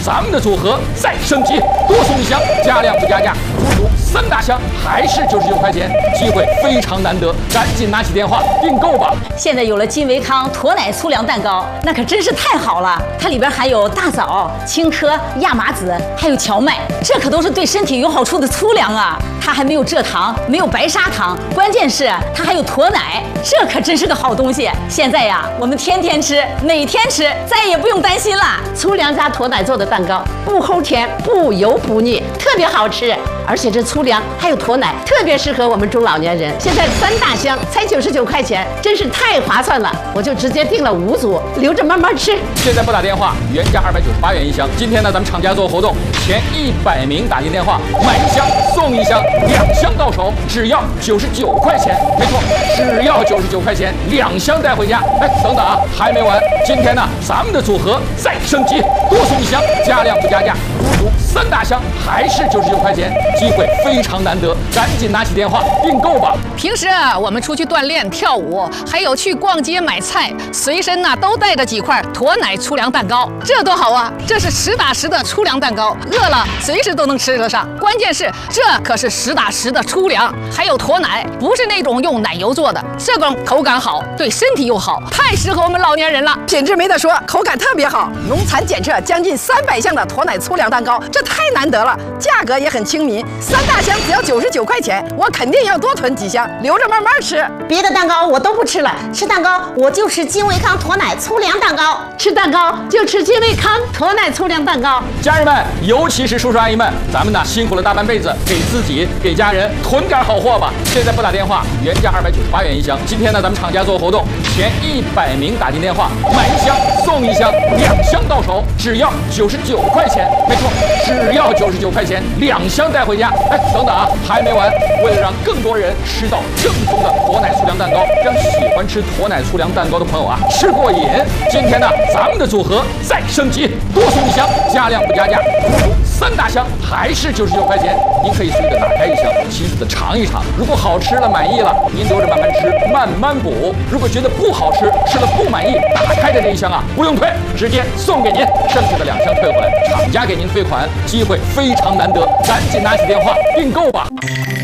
咱们的组合再升级，多送一箱，加量不加价，足足3大箱，还是99块钱，机会非常难得，赶紧拿起电话订购吧！ 现在有了金维康驼奶粗粮蛋糕，那可真是太好了，它里边含有大枣、青稞、亚麻籽，还有荞麦，这可都是对身体有好处的粗粮啊！它还没有蔗糖，没有白砂糖，关键是它还有驼奶，这可真是个好东西。现在呀，我们天天吃，每天吃，再也不用担心了。 粗粮加驼奶做的蛋糕，不齁甜，不油不腻，特别好吃。而且这粗粮还有驼奶，特别适合我们中老年人。现在3大箱才99块钱，真是太划算了，我就直接订了5组，留着慢慢吃。 现在拨打电话，原价298元一箱。今天呢，咱们厂家做活动，前100名打进电话，买1箱送1箱，2箱到手只要99块钱。没错，只要99块钱，2箱带回家。哎，等等啊，还没完！今天呢，咱们的组合再升级，多送1箱，加量不加价，足足3大箱，还是99块钱，机会非常难得，赶紧拿起电话订购吧！ 平时啊，我们出去锻炼、跳舞，还有去逛街买菜，随身呢都带着几块驼奶粗粮蛋糕，这多好啊！这是实打实的粗粮蛋糕，饿了随时都能吃得上。关键是这可是实打实的粗粮，还有驼奶，不是那种用奶油做的，这种口感好，对身体又好，太适合我们老年人了。 品质没得说，口感特别好，农残检测将近300项的驼奶粗粮蛋糕，这太难得了，价格也很亲民，3大箱只要99块钱，我肯定要多囤几箱，留着慢慢吃。 别的蛋糕我都不吃了，吃蛋糕我就吃金维康驼奶粗粮蛋糕，吃蛋糕就吃金维康驼奶粗粮蛋糕。 家人们，尤其是叔叔阿姨们，咱们呢辛苦了大半辈子，给自己给家人囤点好货吧。现在拨打电话，原价298元一箱。今天呢，咱们厂家做活动，前100名打进电话，买1箱送1箱，2箱到手只要99块钱。没错，只要99块钱，2箱带回家。哎，等等啊，还没完！为了让更多人吃到正宗的驼奶粗粮蛋糕，让喜欢吃驼奶粗粮蛋糕的朋友啊吃过瘾，今天呢，咱们的组合再升级，多送1箱，加量不加价，足足3大箱，还是99块钱。您可以随着打开1箱，细细的尝一尝，如果好吃了满意了，您留着慢慢吃，慢慢补。如果觉得不好吃，吃了不满意，打开的这1箱啊不用退，直接送给您，剩下的2箱退回来，厂家给您退款，机会非常难得，赶紧拿起电话订购吧。